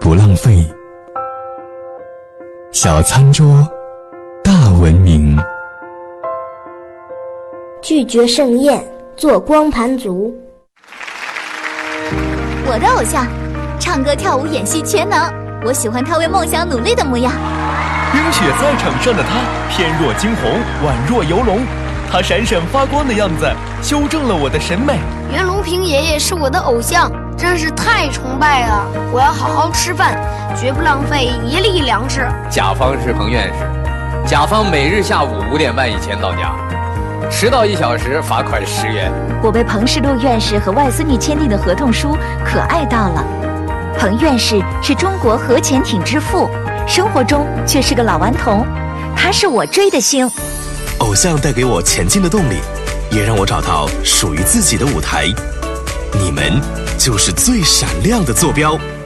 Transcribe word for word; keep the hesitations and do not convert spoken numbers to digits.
不浪费。小餐桌，大文明。 拒绝盛宴，做光盘族。 我的偶像，唱歌、跳舞、演戏全能。我喜欢他为梦想努力的模样。 冰雪在场上的他，翩若惊鸿，宛若游龙。他闪闪发光的样子，修正了我的审美。 袁隆平爷爷是我的偶像，真是太崇拜了！我要好好吃饭，绝不浪费一粒粮食。 甲方是彭院士，甲方每日下午五点半以前到家，迟到一小时罚款十元。 我被彭世禄院士和外孙女签订的合同书可爱到了。彭院士是中国核潜艇之父，生活中却是个老顽童，他是我追的星。 偶像带给我前进的动力，也让我找到属于自己的舞台。你们就是最闪亮的坐标。